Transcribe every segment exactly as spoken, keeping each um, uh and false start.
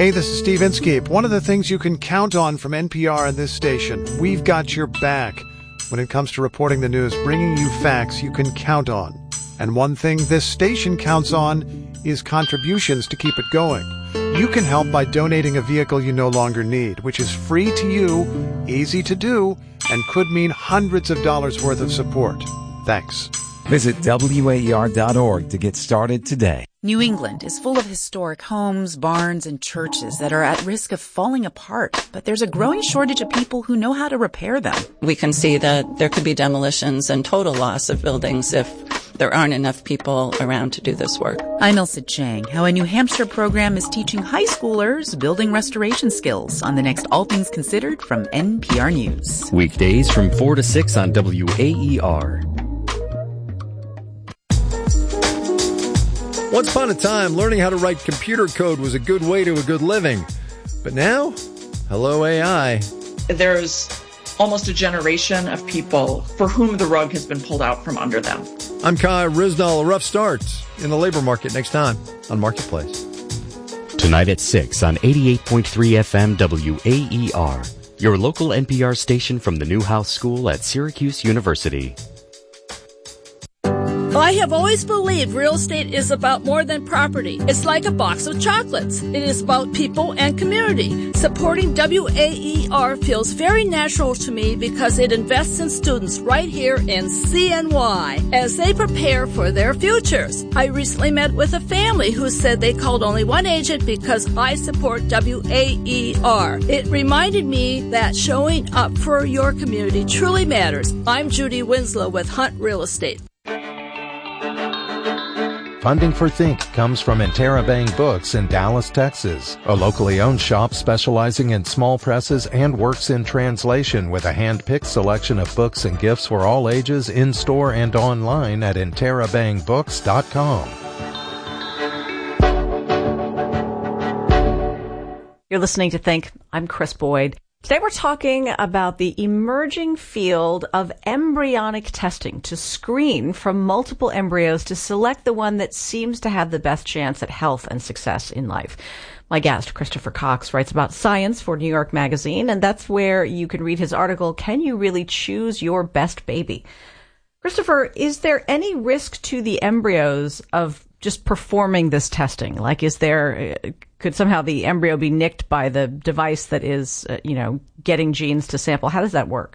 Hey, this is Steve Inskeep. One of the things you can count on from N P R and this station, we've got your back. When it comes to reporting the news, bringing you facts you can count on. And one thing this station counts on is contributions to keep it going. You can help by donating a vehicle you no longer need, which is free to you, easy to do, and could mean hundreds of dollars worth of support. Thanks. Visit W A E R dot org to get started today. New England is full of historic homes, barns, and churches that are at risk of falling apart, but there's a growing shortage of people who know how to repair them. We can see that there could be demolitions and total loss of buildings if there aren't enough people around to do this work. I'm Elsa Chang. How a New Hampshire program is teaching high schoolers building restoration skills on the next All Things Considered from N P R News. Weekdays from four to six on W A E R. Once upon a time, learning how to write computer code was a good way to a good living. But now, hello A I. There's almost a generation of people for whom the rug has been pulled out from under them. I'm Kai Risnall. A rough start in the labor market next time on Marketplace. Tonight at six on eighty-eight point three F M W A E R, your local N P R station from the Newhouse School at Syracuse University. I have always believed real estate is about more than property. It's like a box of chocolates. It is about people and community. Supporting W A E R feels very natural to me because it invests in students right here in C N Y as they prepare for their futures. I recently met with a family who said they called only one agent because I support W A E R. It reminded me that showing up for your community truly matters. I'm Judy Winslow with Hunt Real Estate. Funding for Think comes from Interabang Books in Dallas, Texas, a locally owned shop specializing in small presses and works in translation with a hand-picked selection of books and gifts for all ages in-store and online at interabang books dot com. You're listening to Think. I'm Chris Boyd. Today we're talking about the emerging field of embryonic testing to screen from multiple embryos to select the one that seems to have the best chance at health and success in life. My guest, Christopher Cox, writes about science for New York Magazine, and that's where you can read his article, Can You Really Choose Your Best Baby? Christopher, is there any risk to the embryos of just performing this testing? Like, is there, could somehow the embryo be nicked by the device that is, uh, you know, getting genes to sample? How does that work?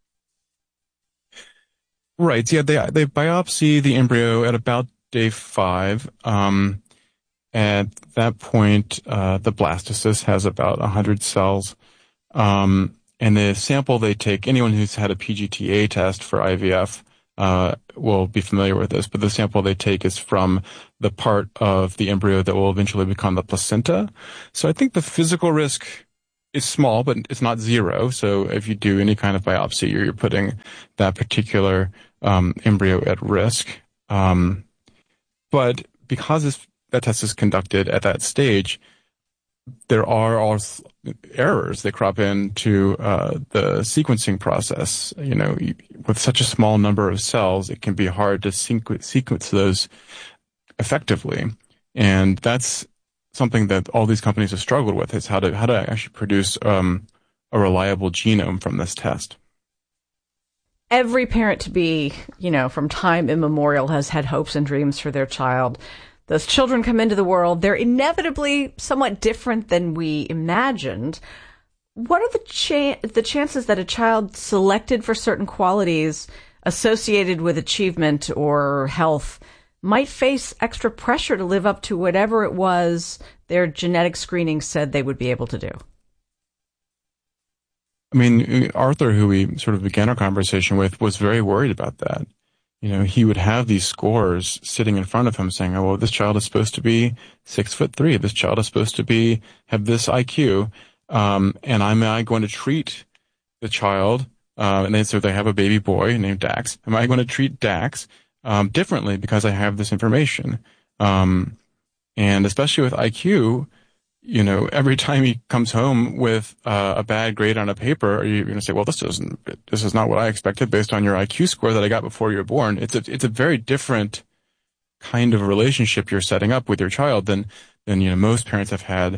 Right. Yeah. They, they biopsy the embryo at about day five. Um, at that point, uh, the blastocyst has about a hundred cells. Um, and the sample they take, anyone who's had a P G T A test for I V F, Uh, will be familiar with this, but the sample they take is from the part of the embryo that will eventually become the placenta. So I think the physical risk is small, but it's not zero. So if you do any kind of biopsy, you're, you're putting that particular um, embryo at risk. Um, but because this, that test is conducted at that stage, there are all errors that crop into uh, the sequencing process. You know, with such a small number of cells, it can be hard to sequ- sequence those effectively. And that's something that all these companies have struggled with, is how to how to actually produce um, a reliable genome from this test. Every parent to be, you know, from time immemorial has had hopes and dreams for their child. Those children come into the world. They're inevitably somewhat different than we imagined. What are the cha- the chances that a child selected for certain qualities associated with achievement or health might face extra pressure to live up to whatever it was their genetic screening said they would be able to do? I mean, Arthur, who we sort of began our conversation with, was very worried about that. You know, he would have these scores sitting in front of him saying, oh, well, this child is supposed to be six foot three. This child is supposed to be, have this I Q. Um, and am I going to treat the child, uh, and then so they have a baby boy named Dax. Am I going to treat Dax, um, differently because I have this information? Um, and especially with I Q, you know, every time he comes home with uh, a bad grade on a paper, you're going to say, well, this isn't, this is not what I expected based on your I Q score that I got before you were born. It's a, it's a very different kind of relationship you're setting up with your child than, than, you know, most parents have had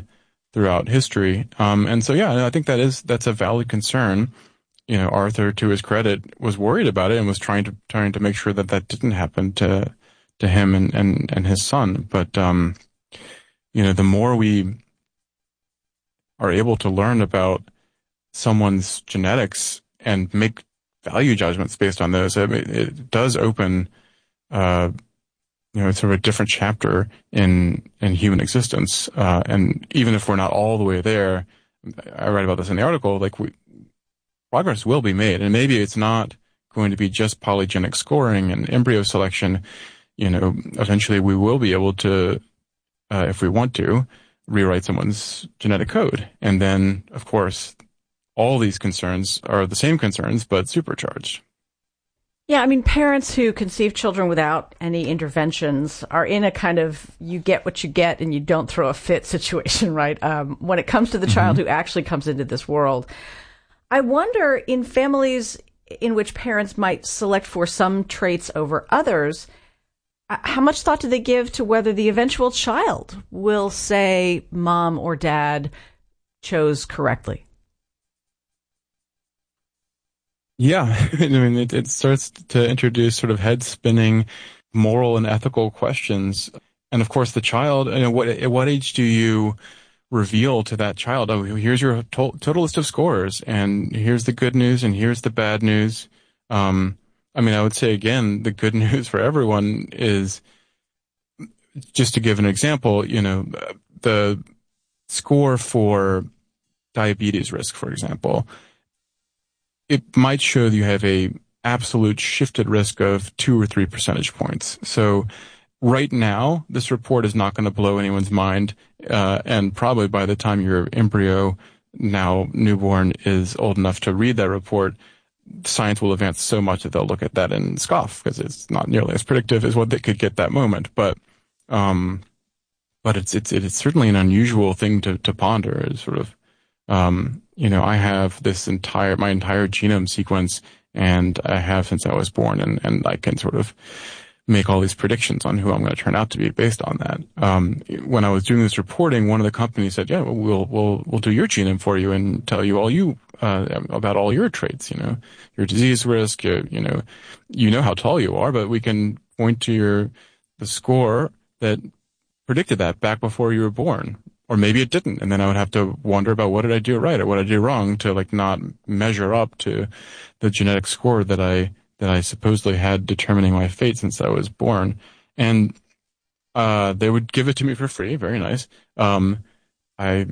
throughout history. Um, and so, yeah, I think that is, that's a valid concern. You know, Arthur, to his credit, was worried about it and was trying to, trying to make sure that that didn't happen to, to him and, and, and his son. But, um, you know, the more we are able to learn about someone's genetics and make value judgments based on those, it, it does open, uh, you know, sort of a different chapter in, in human existence. Uh, and even if we're not all the way there, I write about this in the article, like we, progress will be made. And maybe it's not going to be just polygenic scoring and embryo selection. You know, eventually we will be able to, uh, if we want to, rewrite someone's genetic code. And then, of course, all these concerns are the same concerns, but supercharged. Yeah, I mean, parents who conceive children without any interventions are in a kind of you get what you get and you don't throw a fit situation, right? Um, when it comes to the child mm-hmm. who actually comes into this world. I wonder, in families in which parents might select for some traits over others, how much thought do they give to whether the eventual child will say mom or dad chose correctly? Yeah, I mean, it, it starts to introduce sort of head-spinning moral and ethical questions. And of course, the child, you know, what, at what age do you reveal to that child, oh, here's your to- total list of scores, and here's the good news, and here's the bad news. Um, I mean, I would say, again, the good news for everyone is, just to give an example, you know, the score for diabetes risk, for example, it might show that you have a absolute shifted risk of two or three percentage points. So right now, this report is not going to blow anyone's mind. Uh, and probably by the time your embryo, now newborn, is old enough to read that report, science will advance so much that they'll look at that and scoff because it's not nearly as predictive as what they could get that moment. But, um, but it's, it's, it's certainly an unusual thing to, to ponder. It's sort of, um, you know, I have this entire, my entire genome sequence, and I have since I was born, and, and I can sort of make all these predictions on who I'm going to turn out to be based on that. Um, when I was doing this reporting, one of the companies said, yeah, we'll, we'll, we'll do your genome for you and tell you all you, uh, about all your traits, you know, your disease risk, your, you know, you know how tall you are, but we can point to your, the score that predicted that back before you were born. Or maybe it didn't. And then I would have to wonder about what did I do right or what did I do wrong to like not measure up to the genetic score that I, that I supposedly had determining my fate since I was born. And, uh, they would give it to me for free. Very nice. Um, I,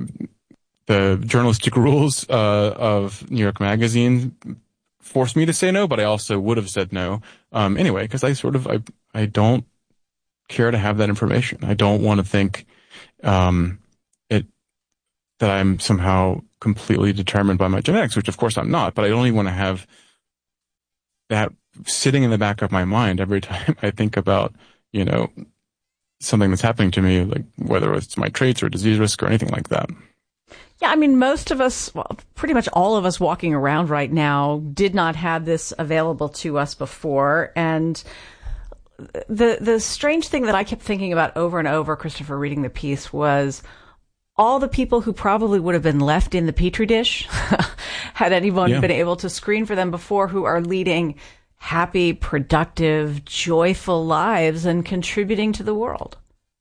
the journalistic rules, uh, of New York Magazine forced me to say no, but I also would have said no. Um, anyway, cause I sort of, I, I don't care to have that information. I don't want to think, um, it, that I'm somehow completely determined by my genetics, which of course I'm not, but I don't even want to have that sitting in the back of my mind every time I think about, you know, something that's happening to me, like whether it's my traits or disease risk or anything like that. Yeah, I mean, most of us, well, pretty much all of us walking around right now did not have this available to us before. And the the strange thing that I kept thinking about over and over, Christopher, reading the piece, was all the people who probably would have been left in the petri dish had anyone yeah. been able to screen for them before, who are leading happy, productive, joyful lives and contributing to the world.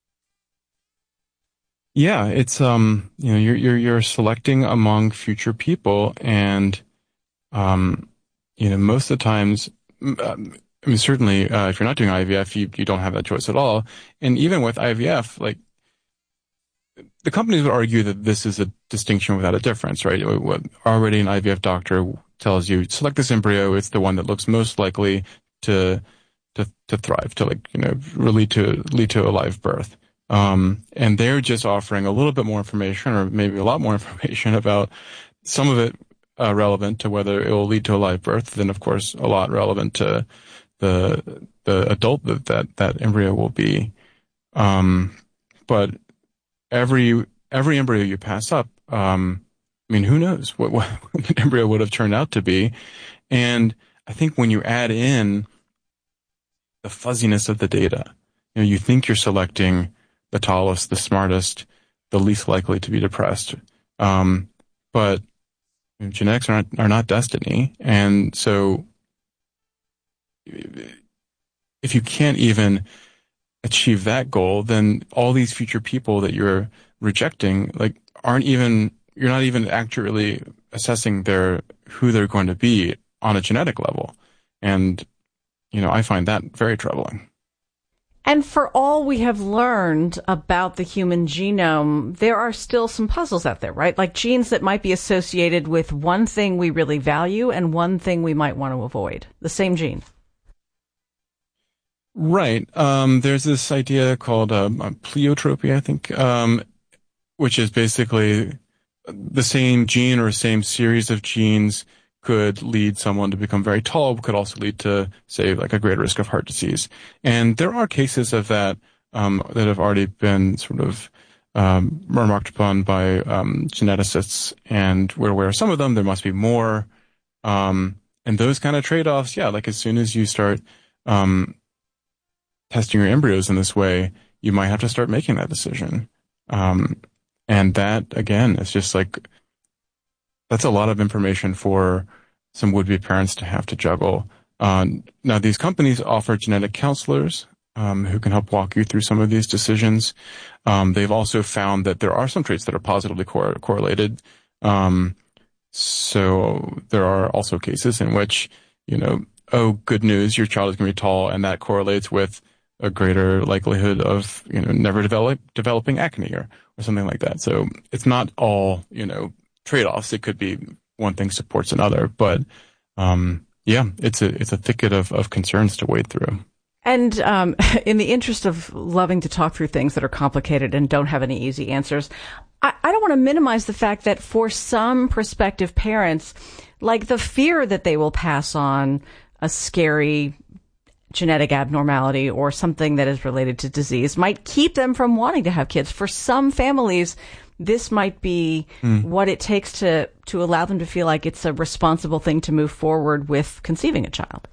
Yeah, it's um, you know, you're you're you're selecting among future people, and um, you know, most of the times, um, I mean, certainly, uh, if you're not doing I V F, you you don't have that choice at all. And even with I V F, like, the companies would argue that this is a distinction without a difference, right? What already an I V F doctor tells you, select this embryo, it's the one that looks most likely to to to thrive, to like, you know, lead to lead to a live birth. Um, and they're just offering a little bit more information, or maybe a lot more information about some of it uh, relevant to whether it will lead to a live birth, then of course a lot relevant to the the adult that that, that embryo will be. Um, but every every embryo you pass up, um, I mean, who knows what, what an embryo would have turned out to be. And I think when you add in the fuzziness of the data, you know, you think you're selecting the tallest, the smartest, the least likely to be depressed. Um, but you know, genetics are not, are not destiny. And so if you can't even achieve that goal, then all these future people that you're rejecting, like, aren't even, you're not even accurately assessing their, who they're going to be on a genetic level. And, you know, I find that very troubling. And for all we have learned about the human genome, there are still some puzzles out there, right? Like genes that might be associated with one thing we really value and one thing we might want to avoid. The same gene. Right. Um, there's this idea called uh, pleiotropy, I think, um, which is basically the same gene or same series of genes could lead someone to become very tall, could also lead to, say, like a greater risk of heart disease. And there are cases of that um, that have already been sort of um, remarked upon by um, geneticists, and we're aware of some of them. There must be more. Um, and those kind of trade-offs, yeah, like as soon as you start um, testing your embryos in this way, you might have to start making that decision. Um, and that, again, is just like, that's a lot of information for some would-be parents to have to juggle. Uh, now, these companies offer genetic counselors um, who can help walk you through some of these decisions. Um, they've also found that there are some traits that are positively cor- correlated. Um, so there are also cases in which, you know, oh, good news, your child is going to be tall, and that correlates with a greater likelihood of, you know, never develop, developing acne or, or something like that. So it's not all, you know, trade-offs. It could be one thing supports another, but um, yeah, it's a it's a thicket of, of concerns to wade through. And um, in the interest of loving to talk through things that are complicated and don't have any easy answers, I, I don't want to minimize the fact that for some prospective parents, like the fear that they will pass on a scary genetic abnormality or something that is related to disease might keep them from wanting to have kids. For some families, this might be mm. what it takes to, to allow them to feel like it's a responsible thing to move forward with conceiving a child.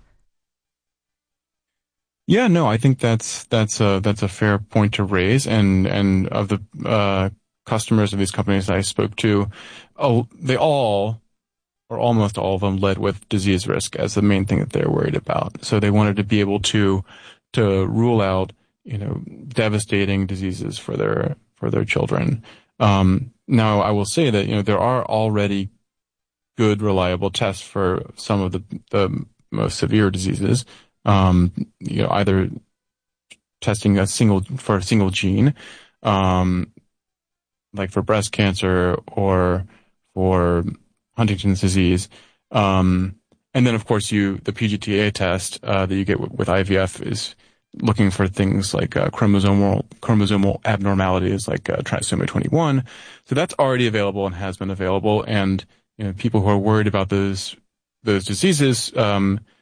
Yeah, no, I think that's that's a that's a fair point to raise. And and of the uh, customers of these companies I spoke to, oh, they all, or almost all of them, led with disease risk as the main thing that they're worried about. So they wanted to be able to to rule out, you know, devastating diseases for their for their children. Um, now, I will say that, you know, there are already good, reliable tests for some of the, the most severe diseases. Um, you know, either testing a single, for a single gene, um, like for breast cancer or for Huntington's disease. Um, and then, of course, you, the P G T A test, uh, that you get with, with I V F is looking for things like uh, chromosomal chromosomal abnormalities like uh, trisomy twenty-one. So that's already available and has been available. And you know, people who are worried about those those diseases, um,